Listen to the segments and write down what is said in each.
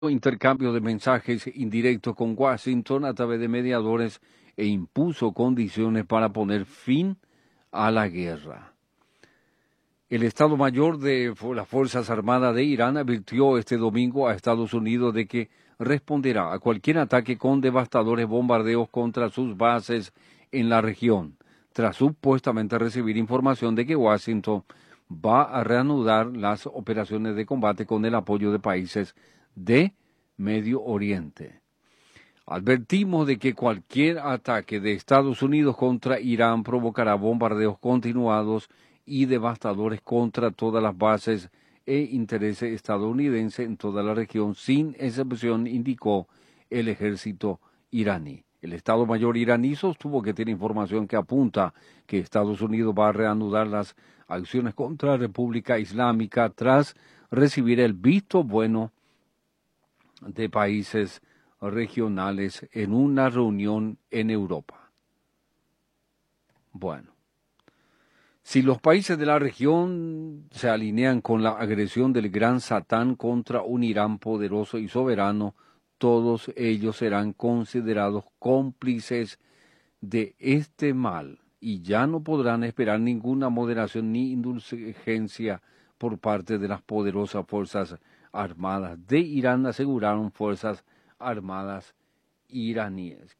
intercambio de mensajes indirectos con Washington a través de mediadores e impuso condiciones para poner fin a la guerra. El Estado Mayor de las Fuerzas Armadas de Irán advirtió este domingo a Estados Unidos de que responderá a cualquier ataque con devastadores bombardeos contra sus bases en la región, tras supuestamente recibir información de que Washington va a reanudar las operaciones de combate con el apoyo de países de Medio Oriente. Advertimos de que cualquier ataque de Estados Unidos contra Irán provocará bombardeos continuados y devastadores contra todas las bases e intereses estadounidenses en toda la región, sin excepción, indicó el ejército iraní. El Estado Mayor iraní sostuvo que tiene información que apunta que Estados Unidos va a reanudar las acciones contra la República Islámica tras recibir el visto bueno de países regionales en una reunión en Europa. Bueno, si los países de la región se alinean con la agresión del gran Satán contra un Irán poderoso y soberano, todos ellos serán considerados cómplices de este mal y ya no podrán esperar ninguna moderación ni indulgencia por parte de las poderosas fuerzas armadas de Irán, aseguraron fuerzas armadas iraníes.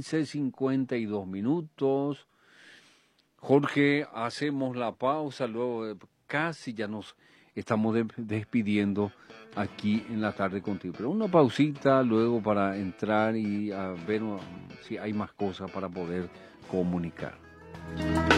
15:52. Jorge, hacemos la pausa, luego casi ya nos estamos despidiendo aquí en la tarde contigo. Pero una pausita luego para entrar y a ver si hay más cosas para poder comunicar.